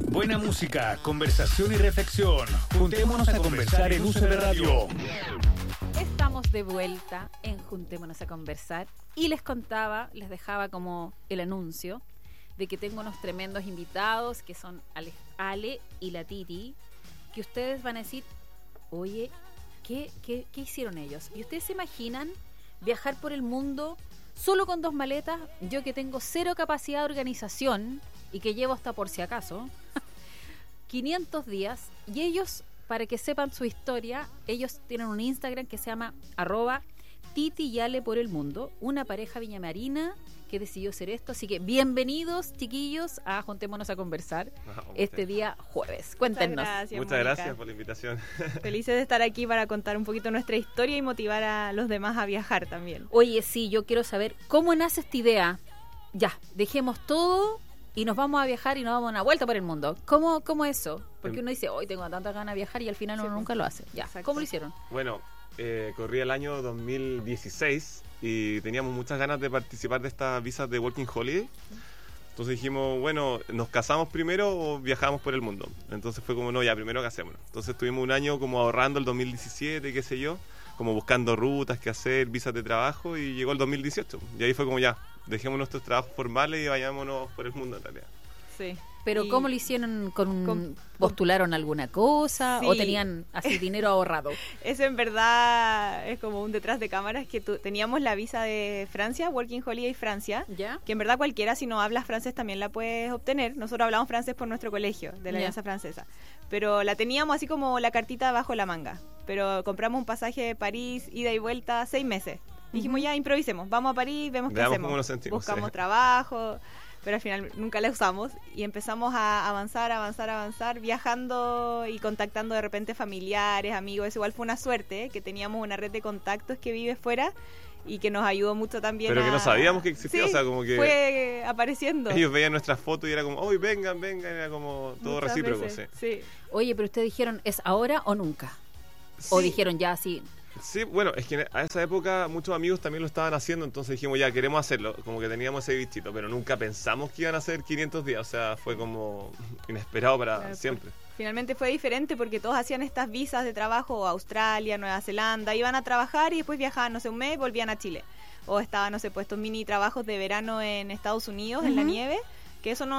Buena música, conversación y reflexión. Juntémonos a conversar en UCB Radio. Estamos de vuelta en Juntémonos a Conversar y les dejaba como el anuncio de que tengo unos tremendos invitados que son Ale y la Titi, que ustedes van a decir, oye, ¿qué hicieron ellos? ¿Y ustedes se imaginan viajar por el mundo solo con 2 maletas? Yo que tengo 0 capacidad de organización y que llevo hasta por si acaso 500 días, y ellos, para que sepan su historia, ellos tienen un Instagram que se llama @TitiYale por el mundo, una pareja viñamarina que decidió hacer esto. Así que bienvenidos, chiquillos, a Juntémonos a Conversar este día jueves. Cuéntenos. Muchas gracias por la invitación. Felices de estar aquí para contar un poquito nuestra historia y motivar a los demás a viajar también. Oye, sí, yo quiero saber cómo nace esta idea. Ya, dejemos todo y nos vamos a viajar y nos vamos a una vuelta por el mundo. ¿Cómo eso? Porque uno dice, hoy tengo tantas ganas de viajar, y al final uno nunca lo hace. Ya, exacto. ¿Cómo lo hicieron? Bueno, corría el año 2016 y teníamos muchas ganas de participar de estas visas de Working Holiday. Entonces dijimos, bueno, ¿nos casamos primero o viajamos por el mundo? Entonces fue como, no, ya, primero casémonos. Entonces estuvimos un año como ahorrando el 2017, qué sé yo, como buscando rutas, qué hacer, visas de trabajo, y llegó el 2018. Y ahí fue como, ya, dejemos nuestros trabajos formales y vayámonos por el mundo en realidad. Sí. Pero ¿cómo lo hicieron? ¿Postularon alguna cosa? Sí. ¿O tenían así dinero ahorrado? Eso en verdad es como un detrás de cámaras, que teníamos la visa de Francia, Working Holiday Francia, ¿ya? Que en verdad cualquiera, si no hablas francés, también la puedes obtener. Nosotros hablamos francés por nuestro colegio de la Alianza Francesa, pero la teníamos así como la cartita bajo la manga. Pero compramos un pasaje de París, ida y vuelta, 6 meses. Dijimos, ya, improvisemos, vamos a París, vemos qué hacemos. Cómo nos sentimos, buscamos trabajo, pero al final nunca la usamos, y empezamos a avanzar, viajando y contactando de repente familiares, amigos. Eso igual fue una suerte, que teníamos una red de contactos que vive fuera y que nos ayudó mucho también. Pero que no sabíamos que existía, sí, o sea, como que fue apareciendo. Ellos veían nuestras fotos y era como, hoy vengan, era como todo muchas recíproco. Sí. Oye, pero ustedes dijeron, ¿es ahora o nunca? Sí. ¿O dijeron ya así? Sí, bueno, es que a esa época muchos amigos también lo estaban haciendo, entonces dijimos, ya, queremos hacerlo, como que teníamos ese bichito, pero nunca pensamos que iban a ser 500 días, o sea, fue como inesperado para siempre. Finalmente fue diferente porque todos hacían estas visas de trabajo a Australia, Nueva Zelanda, iban a trabajar y después viajaban, no sé, un mes, volvían a Chile. O estaban, no sé, puestos mini trabajos de verano en Estados Unidos, en la nieve, que eso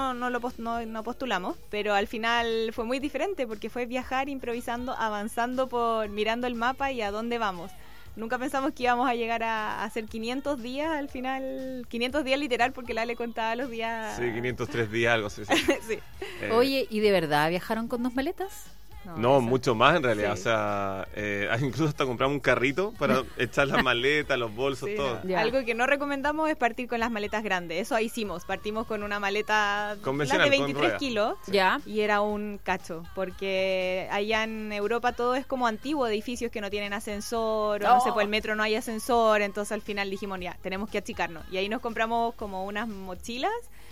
no postulamos, pero al final fue muy diferente porque fue viajar improvisando, avanzando mirando el mapa y a dónde vamos. Nunca pensamos que íbamos a llegar a hacer 500 días al final, 500 días literal, porque la le contaba los días. Sí, 503 días, algo así. Sí. Oye, ¿y de verdad viajaron con 2 maletas? No, mucho más en realidad, sí. O sea, incluso hasta compramos un carrito para echar las maletas, los bolsos, sí, todo. No. Algo que no recomendamos es partir con las maletas grandes, eso hicimos, partimos con una maleta de 23 kilos, sí. Y era un cacho, porque allá en Europa todo es como antiguo, edificios que no tienen ascensor, o no sé, por el metro no hay ascensor, entonces al final dijimos, ya, tenemos que achicarnos, y ahí nos compramos como unas mochilas,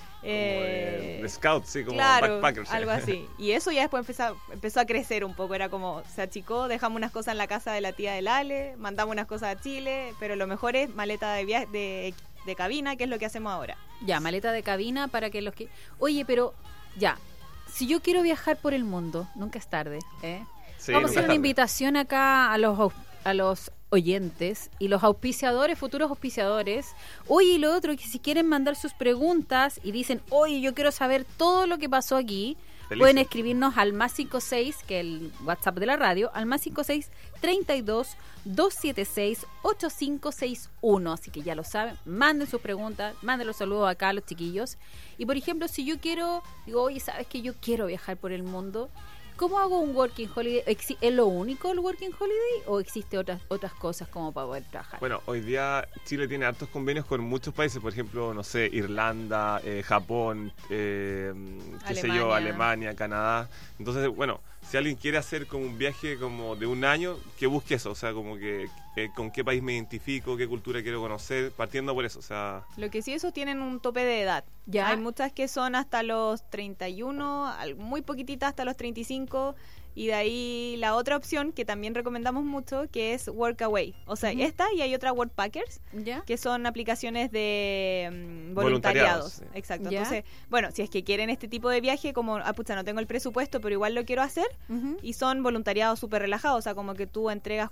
de scout, sí, como claro, backpackers. Algo así. Y eso ya después empezó a crecer un poco. Era como, se achicó, dejamos unas cosas en la casa de la tía del Ale, mandamos unas cosas a Chile, pero lo mejor es maleta de cabina, que es lo que hacemos ahora. Ya, maleta de cabina para que Oye, pero ya, si yo quiero viajar por el mundo, nunca es tarde, ¿eh? Sí, vamos a hacer una invitación acá a los oyentes y los futuros auspiciadores. Oye, y lo otro, que si quieren mandar sus preguntas y dicen, oye, yo quiero saber todo lo que pasó aquí, pueden escribirnos al +56, que es el WhatsApp de la radio, al +56 32 276 8561. Así que ya lo saben, manden sus preguntas, manden los saludos acá a los chiquillos. Y por ejemplo, si yo digo, oye, ¿sabes que yo quiero viajar por el mundo? ¿Cómo hago un Working Holiday? ¿Es lo único el Working Holiday o existe otras cosas como para poder trabajar? Bueno, hoy día Chile tiene hartos convenios con muchos países, por ejemplo, no sé, Irlanda, Japón, Alemania, Canadá. Entonces, bueno, si alguien quiere hacer como un viaje como de un año, que busque eso, o sea, como que con qué país me identifico, qué cultura quiero conocer, partiendo por eso, o sea... Lo que sí, esos tienen un tope de edad. Ya. Hay muchas que son hasta los 31, muy poquititas hasta los 35, Y de ahí la otra opción que también recomendamos mucho, que es Workaway. O sea, esta y hay otra Workpackers, ¿Ya? que son aplicaciones de voluntariados. Voluntariados, sí. Exacto. ¿Ya? Entonces, bueno, si es que quieren este tipo de viaje, como, pucha, no tengo el presupuesto, pero igual lo quiero hacer, Ujú. y son voluntariados súper relajados, o sea, como que tú entregas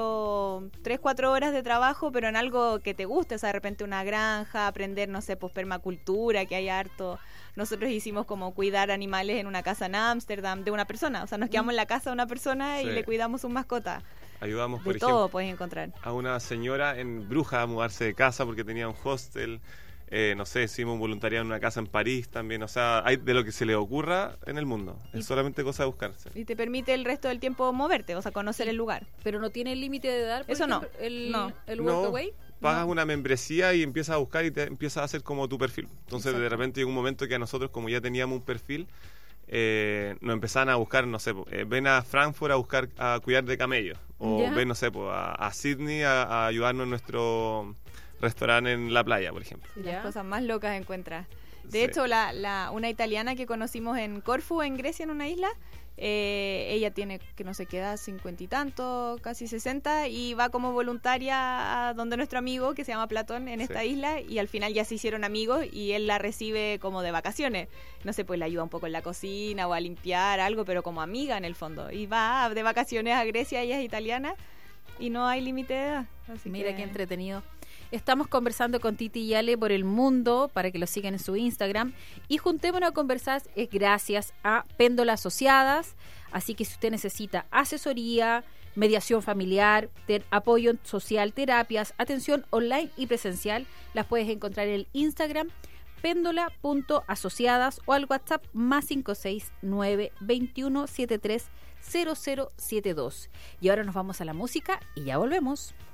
3-4 horas de trabajo, pero en algo que te guste, o sea, de repente una granja, aprender, no sé, pues permacultura, que hay harto. Nosotros hicimos como cuidar animales en una casa en Ámsterdam de una persona, o sea, nos quedamos en la casa de una persona y Sí. le cuidamos sus mascotas. Ayudamos, por De ejemplo, todo puedes encontrar. a una señora en Brujas a mudarse de casa porque tenía un hostel. No sé, hicimos un voluntariado en una casa en París también. O sea, hay de lo que se le ocurra en el mundo. Es solamente cosa de buscarse. Y te permite el resto del tiempo moverte, o sea, conocer el lugar. Pero no tiene límite de edad. por Eso no. ejemplo, El, No. el No, Workaway. pagas No. una membresía y empiezas a buscar y te empiezas a hacer como tu perfil. Entonces, de Exacto. repente llegó un momento que a nosotros, como ya teníamos un perfil, nos empezaban a buscar, no sé, ven a Frankfurt a cuidar de camellos. O Ya. ven, no sé, a Sydney a ayudarnos en nuestro restaurante en la playa, por ejemplo. Y Ya. las cosas más locas encuentras. De Sí. hecho, una italiana que conocimos en Corfú, en Grecia, en una isla, ella tiene, que no sé qué edad, 50 y tanto, casi 60, y va como voluntaria a donde nuestro amigo, que se llama Platón, en esta Sí. isla, y al final ya se hicieron amigos y él la recibe como de vacaciones. No sé, pues le ayuda un poco en la cocina o a limpiar algo, pero como amiga en el fondo. Y va de vacaciones a Grecia, ella es italiana, y no hay límite de edad. Así Mira que- qué entretenido. Estamos conversando con Titi y Ale por el mundo, para que lo sigan en su Instagram. Y Juntémonos a Conversar es gracias a Péndola Asociadas. Así que si usted necesita asesoría, mediación familiar, apoyo social, terapias, atención online y presencial, las puedes encontrar en el Instagram péndola.asociadas o al WhatsApp más 569 2173 0072. Y ahora nos vamos a la música y ya volvemos.